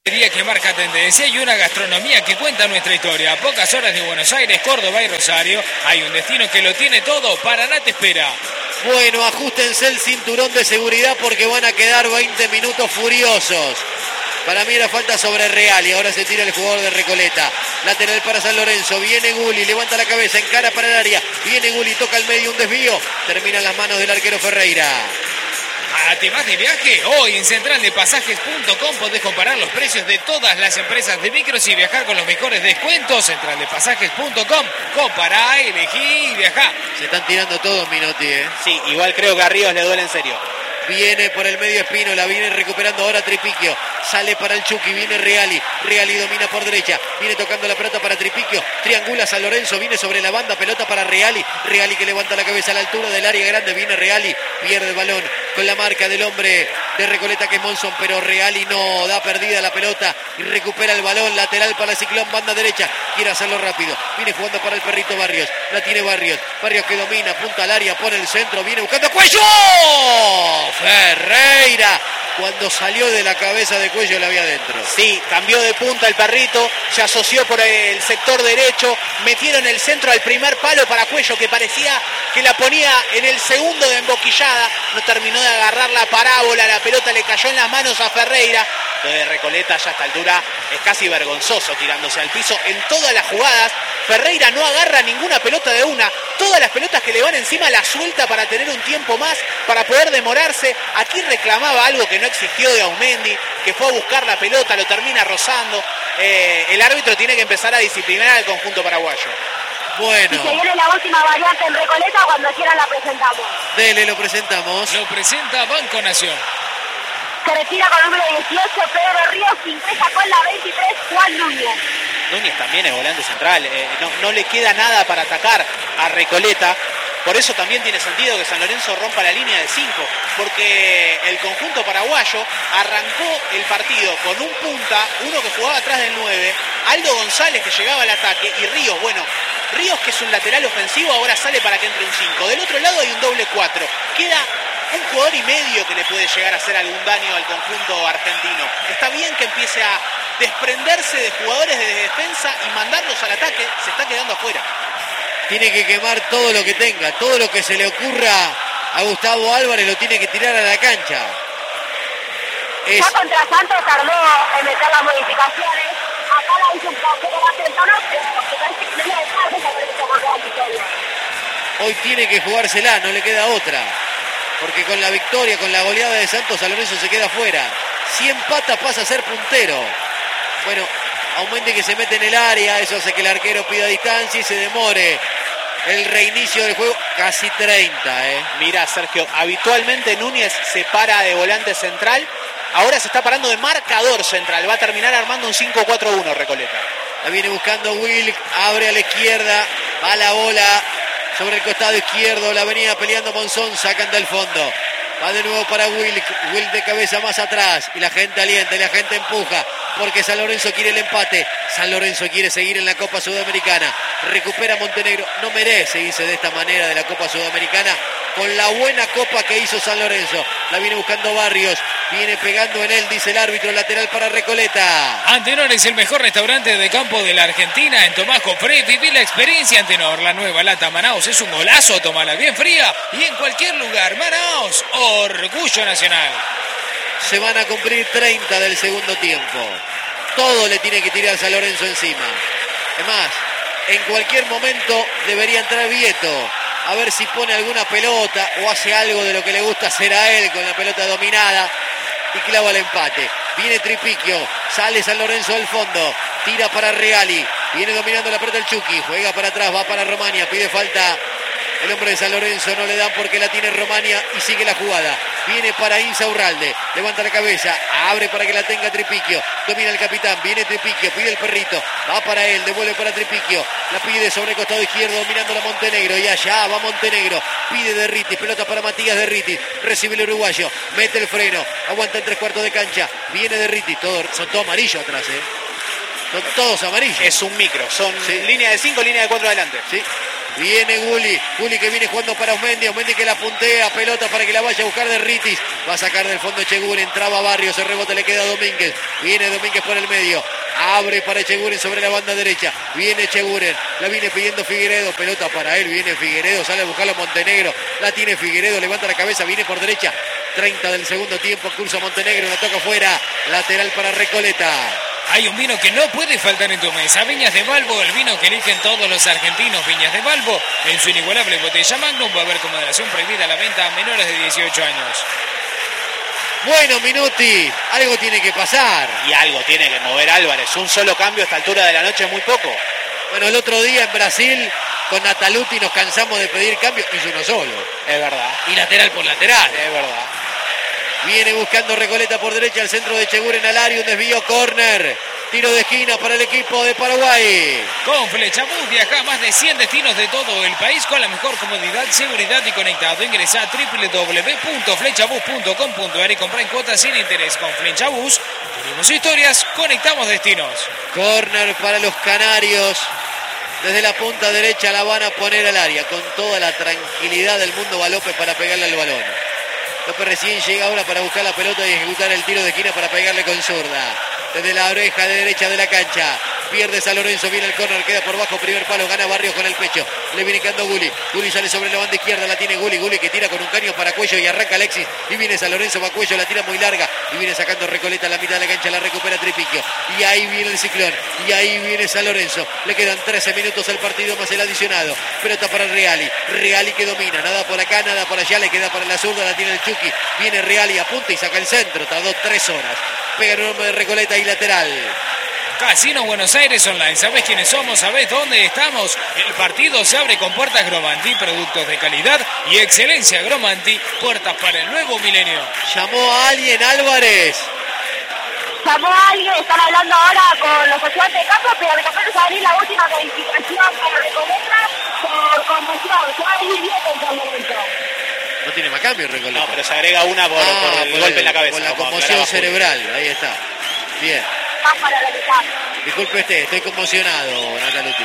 Que marca tendencia y una gastronomía que cuenta nuestra historia. A pocas horas de Buenos Aires, Córdoba y Rosario, hay un destino que lo tiene todo. Paraná te espera. Bueno, ajustense el cinturón de seguridad porque van a quedar 20 minutos furiosos. Para mí era falta sobre Real y ahora se tira el jugador de Recoleta. Lateral para San Lorenzo. Viene Gulli, levanta la cabeza, encara para el área. Viene Gulli, toca al medio, un desvío. Termina en las manos del arquero Ferreira. ¿Te vas de viaje? Hoy en centraldepasajes.com podés comparar los precios de todas las empresas de micros y viajar con los mejores descuentos. Centraldepasajes.com. Compará, elegí y viajá. Se están tirando todos, Minotti, Sí, igual creo que a Ríos le duele en serio. Viene por el medio Espino, la viene recuperando ahora Tripiquio. Sale para el Chucky, viene Reali. Reali domina por derecha. Viene tocando la pelota para Tripiquio. Triangula San Lorenzo, viene sobre la banda. Pelota para Reali. Reali que levanta la cabeza a la altura del área grande. Viene Reali, pierde el balón con la marca del hombre de Recoleta que es Monzón. Pero Reali no da perdida la pelota y recupera el balón. Lateral para el Ciclón, banda derecha. Quiere hacerlo rápido. Viene jugando para el perrito Barrios. La tiene Barrios. Barrios que domina, punta al área, pone el centro. Viene buscando Cuello. Ferreira, cuando salió de la cabeza de Cuello la había adentro. Sí, cambió de punta el perrito, se asoció por el sector derecho, metieron el centro al primer palo para Cuello, que parecía que la ponía en el segundo de emboquillada, no terminó de agarrar la parábola, la pelota le cayó en las manos a Ferreira. Lo de Recoleta ya a esta altura es casi vergonzoso tirándose al piso en todas las jugadas. Ferreira no agarra ninguna pelota de una, todas las pelotas que le van encima las suelta para tener un tiempo más, para poder demorarse. Aquí reclamaba algo que no exigió de Aumendi, que fue a buscar la pelota, lo termina rozando. El árbitro tiene que empezar a disciplinar al conjunto paraguayo. Bueno. Y se viene la última variante en Recoleta, cuando quieran la presentamos. Dele, lo presentamos. Lo presenta Banco Nación. Se retira con el número 18, Pedro Ríos, ingresa con la 23, Juan Núñez. Núñez también es volante central, no le queda nada para atacar a Recoleta. Por eso también tiene sentido que San Lorenzo rompa la línea de 5, porque el conjunto paraguayo arrancó el partido con un punta, uno que jugaba atrás del 9, Aldo González que llegaba al ataque y Ríos, Ríos que es un lateral ofensivo ahora sale para que entre un 5. Del otro lado hay un doble 4, queda un jugador y medio que le puede llegar a hacer algún daño al conjunto argentino. Está bien que empiece a desprenderse de jugadores de defensa y mandarlos al ataque, se está quedando afuera. Tiene que quemar todo lo que tenga, todo lo que se le ocurra a Gustavo Álvarez lo tiene que tirar a la cancha. Ya contra Santos tardó en meter las modificaciones. Acá la hizo un poco más temprano, pero porque parece que no le deja de saber la victoria. Hoy tiene que jugársela, no le queda otra. Porque con la victoria, con la goleada de Santos, San Lorenzo se queda fuera. Si empata pasa a ser puntero. Bueno, Aumente que se mete en el área, eso hace que el arquero pida distancia y se demore el reinicio del juego. Casi 30, Mira, Sergio, habitualmente Núñez se para de volante central. Ahora se está parando de marcador central. Va a terminar armando un 5-4-1 Recoleta. La viene buscando Wilk, abre a la izquierda, va la bola sobre el costado izquierdo, la venía peleando Monzón, sacan del fondo. Va de nuevo para Wilk de cabeza más atrás y la gente alienta y la gente empuja porque San Lorenzo quiere el empate. San Lorenzo quiere seguir en la Copa Sudamericana. Recupera Montenegro, no merece irse de esta manera de la Copa Sudamericana con la buena copa que hizo San Lorenzo. La viene buscando Barrios, viene pegando en él, dice el árbitro, lateral para Recoleta. Antenor es el mejor restaurante de campo de la Argentina. En Tomás Jofré viví la experiencia Antenor. La nueva lata Manaos es un golazo, tómala bien fría y en cualquier lugar. Manaos, orgullo nacional. Se van a cumplir 30 del segundo tiempo. Todo le tiene que tirar San Lorenzo encima. Es más, en cualquier momento debería entrar Vieto a ver si pone alguna pelota o hace algo de lo que le gusta hacer a él con la pelota dominada y clava el empate. Viene Tripiquio, sale San Lorenzo del fondo, tira para Reali, viene dominando la pelota el Chucky, juega para atrás, va para Romania, pide falta el hombre de San Lorenzo, no le dan porque la tiene Romania y sigue la jugada. Viene para Insaurralde, levanta la cabeza, abre para que la tenga Tripiquio, domina el capitán, viene Tripiquio, pide el perrito, va para él, devuelve para Tripiquio, la pide sobre el costado izquierdo, dominando la Montenegro, y allá va Montenegro, pide Derritis, pelota para Matías Derritis, recibe el uruguayo, mete el freno, aguanta en 3/4 de cancha, viene Derritis, son todos amarillos atrás, son todos amarillos. Es un micro, son línea de 5, línea de 4 adelante. Sí. Viene Gulli que viene jugando para Osmendi que la puntea, pelota para que la vaya a buscar de Ritis. Va a sacar del fondo Echeguren, traba Barrios, el rebote le queda a Domínguez. Viene Domínguez por el medio. Abre para Echeguren sobre la banda derecha. Viene Echeguren, la viene pidiendo Figueredo. Pelota para él, viene Figueredo, sale a buscarlo Montenegro. La tiene Figueredo, levanta la cabeza, viene por derecha. 30 del segundo tiempo, cursa Montenegro, la toca afuera. Lateral para Recoleta. Hay un vino que no puede faltar en tu mesa. Viñas de Balbo, el vino que eligen todos los argentinos. Viñas de Balbo, en su inigualable botella Magnum. Va a haber con moderación prohibida la venta a menores de 18 años. Bueno, Minuti, algo tiene que pasar. Y algo tiene que mover Álvarez. Un solo cambio a esta altura de la noche es muy poco. Bueno, el otro día en Brasil, con Nataluti nos cansamos de pedir cambio. Hizo uno solo. Es verdad. Y lateral por lateral. Es verdad. Viene buscando Recoleta por derecha, al centro de Echeguren al área, un desvío, córner. Tiro de esquina para el equipo de Paraguay. Con Flechabús viaja a más de 100 destinos de todo el país con la mejor comodidad, seguridad y conectado. Ingresa a www.flechabús.com.ar y compra en cuotas sin interés. Con Flechabús, unimos historias, conectamos destinos. Córner para los canarios. Desde la punta derecha la van a poner al área con toda la tranquilidad del mundo. Va López para pegarle al balón. López recién llega ahora para buscar la pelota y ejecutar el tiro de esquina para pegarle con zurda. Desde la oreja de derecha de la cancha. Pierde San Lorenzo, viene el córner, queda por bajo, primer palo, gana Barrios con el pecho. Le viene quedando Gulli. Gulli sale sobre la banda izquierda, la tiene Gulli que tira con un caño para Cuello y arranca Alexis. Y viene San Lorenzo, va Cuello, la tira muy larga. Y viene sacando Recoleta a la mitad de la cancha, la recupera Tripiquio. Y ahí viene el Ciclón. Y ahí viene San Lorenzo. Le quedan 13 minutos al partido más el adicionado. Pelota para Reali. Reali que domina. Nada por acá, nada por allá. Le queda para la zurda, la tiene el Chucky. Viene Reali, apunta y saca el centro. Tardó 3 horas. Pega el nombre de Recoleta y lateral. Casino Buenos Aires Online. ¿Sabés quiénes somos? ¿Sabés dónde estamos? El partido se abre con puertas Gromanti, productos de calidad y excelencia Gromanti, puertas para el nuevo milenio. ¿Llamó a alguien, Álvarez? Llamó a alguien, están hablando ahora con los ayudantes de campo, pero me toca abrir la última calificación para Recoleta por conmoción. Se va a venir bien en todo momento. No tiene más cambio Recoleta. No, pero se agrega una por el golpe en la cabeza. Por la conmoción cerebral, ahí está. Bien. Para la mitad. Disculpe estoy conmocionado, Nataluti.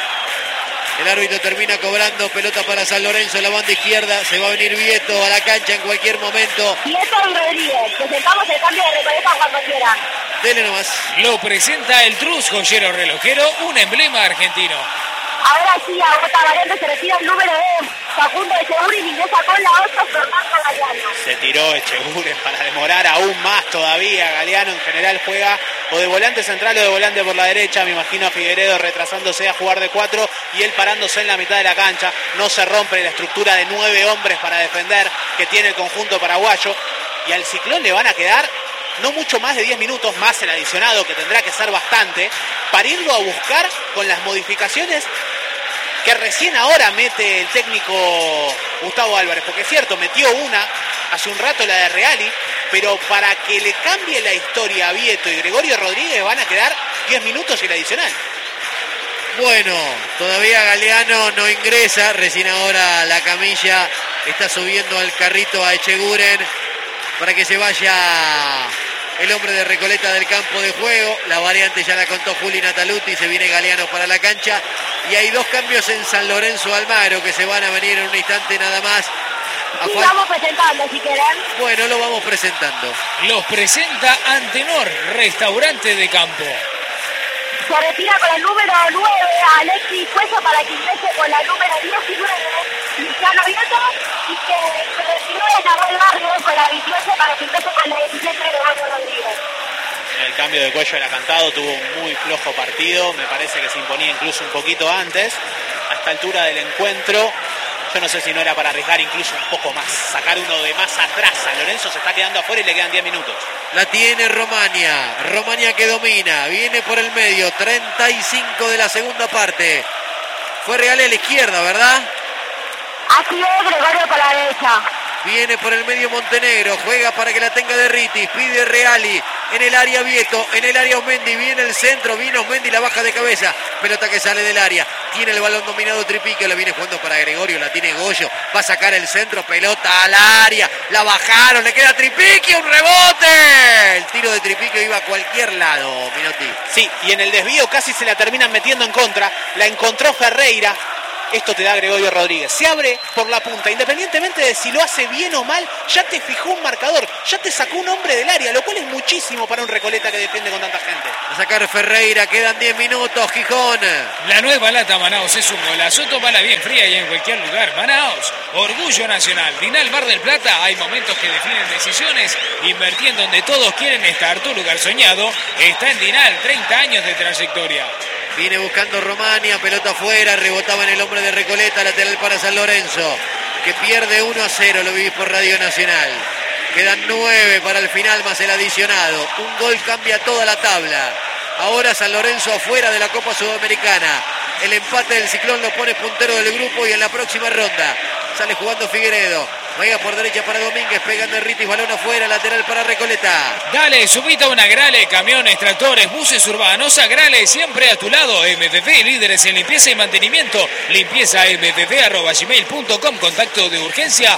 El árbitro termina cobrando, pelota para San Lorenzo, la banda izquierda, se va a venir Vieto a la cancha en cualquier momento. Vieto y Rodríguez, presentamos el cambio de Recoleta cuando quieran. Dele nomás. Lo presenta el Trus Joyero Relojero, un emblema argentino. Ahora sí, a otra variante se retira el número de Facundo Echeguren y ingresa con la 8 Fernando Galeano. Se tiró Echeguren para demorar aún más todavía. Galeano en general juega o de volante central o de volante por la derecha. Me imagino a Figueredo retrasándose a jugar de 4 y él parándose en la mitad de la cancha. No se rompe la estructura de 9 hombres para defender que tiene el conjunto paraguayo. Y al Ciclón le van a quedar no mucho más de 10 minutos más el adicionado, que tendrá que ser bastante, para irlo a buscar con las modificaciones que recién ahora mete el técnico Gustavo Álvarez, porque es cierto, metió una hace un rato, la de Reali, pero para que le cambie la historia a Vieto y Gregorio Rodríguez van a quedar 10 minutos y el adicional. Bueno, todavía Galeano no ingresa, recién ahora la camilla está subiendo al carrito a Echeguren para que se vaya el hombre de Recoleta del campo de juego. La variante ya la contó Juli Nataluti, se viene Galeano para la cancha. Y hay 2 cambios en San Lorenzo Almagro que se van a venir en un instante nada más. Sí, vamos presentando si quieren. Bueno, lo vamos presentando. Los presenta Antenor, restaurante de campo. Se retira con el número 9 Alexis Cuello para que ingrese con la número 19 Luciano Vieto y que se retiró de Nahuel Barrios con la 28 para que ingrese con la 17 Gregorio Rodríguez. El cambio de Cuello era cantado, tuvo un muy flojo partido, me parece que se imponía incluso un poquito antes. A esta altura del encuentro, yo no sé si no era para arriesgar incluso un poco más, sacar uno de más atrás. San Lorenzo se está quedando afuera y le quedan 10 minutos. La tiene Romania que domina, viene por el medio, 35 de la segunda parte. Fue Real a la izquierda, ¿verdad? Así es, Gregorio por la derecha. Viene por el medio Montenegro, juega para que la tenga de Ritis, pide Reali, en el área Vieto, en el área Osmendi, viene el centro, viene Osmendi, la baja de cabeza, pelota que sale del área, tiene el balón dominado Tripiquio, la viene jugando para Gregorio, la tiene Goyo, va a sacar el centro, pelota al área, la bajaron, le queda Tripiquio, un rebote, el tiro de Tripiquio iba a cualquier lado, Minotti. Sí, y en el desvío casi se la terminan metiendo en contra, la encontró Ferreira, esto te da Gregorio Rodríguez. Se abre por la punta, independientemente de si lo hace bien o mal, ya te fijó un marcador, ya te sacó un hombre del área, lo cual es muchísimo para un Recoleta que defiende con tanta gente. A sacar Ferreira, quedan 10 minutos, Gijón. La nueva lata Manaos es un golazo, tómala bien fría y en cualquier lugar. Manaos, orgullo nacional. Dinal Mar del Plata, hay momentos que definen decisiones. Invertir donde todos quieren estar, tu lugar soñado está en Dinal, 30 años de trayectoria. Viene buscando Romania, pelota afuera, rebotaba en el hombre de Recoleta, lateral para San Lorenzo, que pierde 1-0, lo vivís por Radio Nacional. Quedan 9 para el final más el adicionado. Un gol cambia toda la tabla. Ahora San Lorenzo afuera de la Copa Sudamericana. El empate del Ciclón lo pone puntero del grupo y en la próxima ronda sale jugando Figueredo. Juega por derecha para Domínguez, pegando Ritis, balón afuera, lateral para Recoleta. Dale, subite a una Grale, camiones, tractores, buses urbanos, a Grale siempre a tu lado. MPP, líderes en limpieza y mantenimiento. Limpieza mpp@gmail.com, contacto de urgencia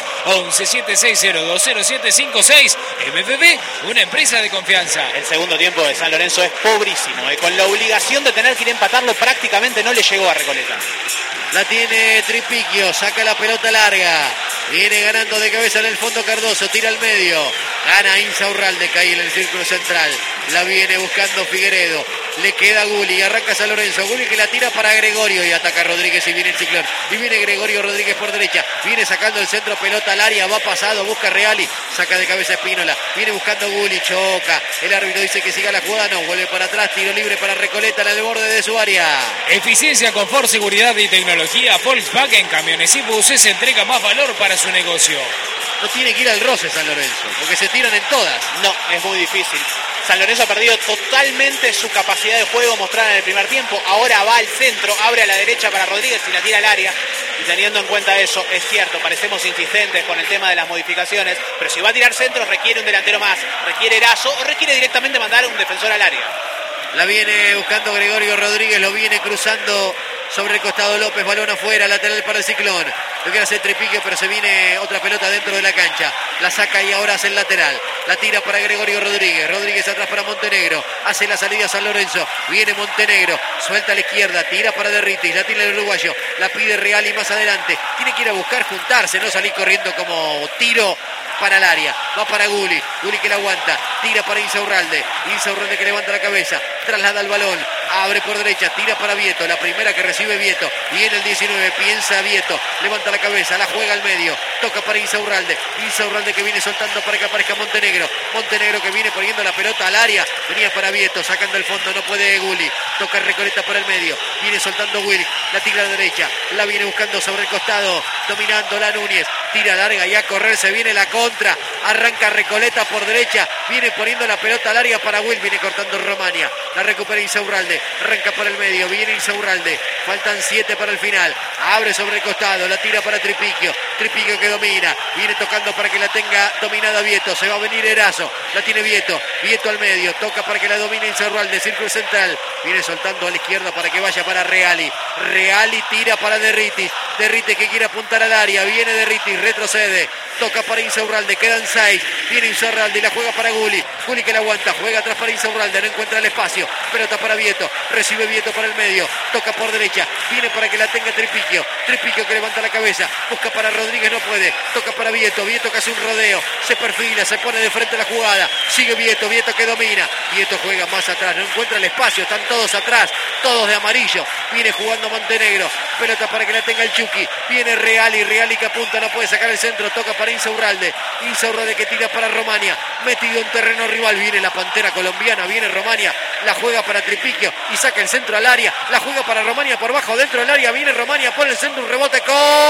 1176020756. MPP, una empresa de confianza. El segundo tiempo de San Lorenzo es pobrísimo, con la obligación de tener que ir a empatarlo, prácticamente no le llegó a Recoleta. La tiene Tripiquio, saca la pelota larga. Viene ganando de cabeza en el fondo Cardoso, tira al medio. Gana Insaurralde, cae en el círculo central. La viene buscando Figueredo. Le queda Gulli, arranca San Lorenzo. Gulli que la tira para Gregorio y ataca Rodríguez y viene el Ciclón. Y viene Gregorio Rodríguez por derecha. Viene sacando el centro, pelota al área, va pasado, busca Reali. Saca de cabeza Espínola. Viene buscando Gulli, choca. El árbitro dice que siga la jugada, no, vuelve para atrás. Tiro libre para Recoleta en el borde de su área. Eficiencia, confort, seguridad y tecnología. Volkswagen, camiones y buses, entrega más valor para su negocio. No tiene que ir al roce San Lorenzo, porque se tiran en todas. No, es muy difícil. San Lorenzo ha perdido totalmente su capacidad de juego mostrada en el primer tiempo. Ahora va al centro, abre a la derecha para Rodríguez y la tira al área. Y teniendo en cuenta eso, es cierto, parecemos insistentes con el tema de las modificaciones, pero si va a tirar centro requiere un delantero más, requiere Erazo o requiere directamente mandar a un defensor al área. La viene buscando Gregorio Rodríguez, lo viene cruzando sobre el costado López, balón afuera, lateral para el Ciclón. Lo quiere hacer Tripique, pero se viene otra pelota dentro de la cancha. La saca y ahora hace el lateral. La tira para Gregorio Rodríguez. Rodríguez atrás para Montenegro. Hace la salida San Lorenzo. Viene Montenegro. Suelta a la izquierda. Tira para Derritis. La tira el uruguayo. La pide Reali más adelante. Tiene que ir a buscar juntarse, no salir corriendo como tiro para el área. Va para Gulli. Gulli que la aguanta. Tira para Insaurralde. Insaurralde que levanta la cabeza. Traslada el balón. Abre por derecha. Tira para Vieto. La primera que recibe Vieto. Viene el 19. Piensa Vieto. Levanta la cabeza. La juega al medio. Toca para Insaurralde. Insaurralde que viene soltando para que aparezca Montenegro. Montenegro que viene poniendo la pelota al área. Venía para Vieto. Sacando el fondo. No puede Gulli. Toca Recoleta por el medio. Viene soltando Will. La tira a la derecha. La viene buscando sobre el costado. Dominando la Núñez. Tira larga y a correr. Se viene la contra. Arranca Recoleta por derecha. Viene poniendo la pelota al área para Will. Viene cortando Romania. La recupera Insaurralde. Arranca por el medio. Viene Insaurralde. Faltan 7 para el final. Abre sobre el costado. La tira para Tripiquio. Tripiquio que domina. Viene tocando para que la tenga dominada Vieto. Se va a venir Erazo. La tiene Vieto. Vieto al medio. Toca para que la domine Insaurralde. Círculo central. Viene soltando a la izquierda para que vaya para Reali. Reali tira para Derritis. Derritis que quiere apuntar al área. Viene Derritis. Retrocede. Toca para Insaurralde. Quedan 6. Viene Insaurralde y la juega para Gulli. Gulli que la aguanta. Juega atrás para Insaurralde. No encuentra el espacio. Pelota para Vieto. Recibe Vieto para el medio. Toca por derecha. Viene para que la tenga Tripiquio. Tripiquio que levanta la cabeza. Busca para Rodríguez. No puede. Toca para Vieto. Vieto que hace un rodeo. Se perfila. Se pone de frente a la jugada. Sigue Vieto. Vieto que domina. Vieto juega más atrás. No encuentra el espacio. Están todos atrás. Todos de amarillo. Viene jugando Montenegro. Pelota para que la tenga el Chucky. Viene Reali. Reali que apunta. No puede sacar el centro. Toca para Insaurralde. Insaurralde que tira para Romania. Metido en terreno rival. Viene la pantera colombiana. Viene Romania. La juega para Tripiquio. Y saca el centro al área. La juega para Romania por bajo. Dentro del área. Viene Romania. Pone el centro. Un rebote.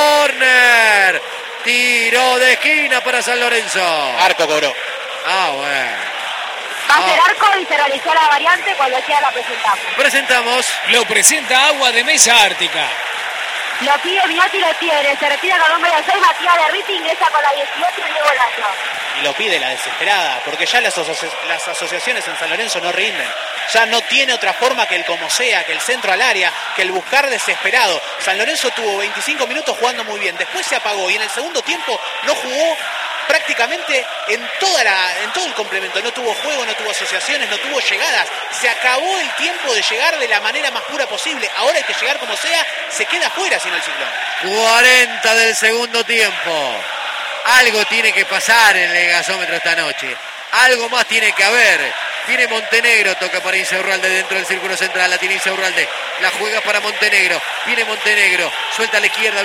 ¡Córner! Tiro de esquina para San Lorenzo. Arco cobró. Ah, bueno. Va a ser arco y se realizó la variante cuando ya la presentamos. Presentamos. Lo presenta Agua de Mesa Ártica. Lo pide Miotti, lo tiene. Se retira con el número 6, Matías Derritis, ingresa con la 18 y Diego Lazo. Y lo pide la desesperada, porque ya las asociaciones en San Lorenzo no rinden. Ya no tiene otra forma que el como sea, que el centro al área, que el buscar desesperado. San Lorenzo tuvo 25 minutos jugando muy bien, después se apagó y en el segundo tiempo no jugó prácticamente en todo el complemento. No tuvo juego, no tuvo asociaciones, no tuvo llegadas. Se acabó el tiempo de llegar de la manera más pura posible. Ahora hay que llegar como sea, se queda fuera sino el Ciclón. 40 del segundo tiempo. Algo tiene que pasar en el gasómetro esta noche. Algo más tiene que haber. Tiene Montenegro, toca para Insaurralde dentro del círculo central. La tiene Insaurralde. La juega para Montenegro. Viene Montenegro. Suelta a la izquierda.